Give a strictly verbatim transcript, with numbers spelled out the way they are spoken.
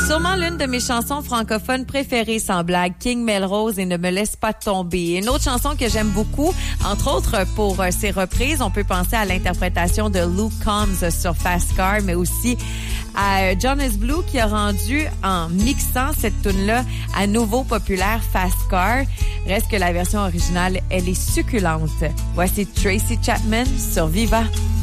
Sûrement l'une de mes chansons francophones préférées, sans blague, King Melrose et Ne me laisse pas tomber. Une autre chanson que j'aime beaucoup, entre autres pour euh, ses reprises, on peut penser à l'interprétation de Luke Combs sur Fast Car, mais aussi à Jonas Blue qui a rendu, en mixant cette tune-là, à nouveau populaire Fast Car. Reste que la version originale, elle est succulente. Voici Tracy Chapman sur Viva.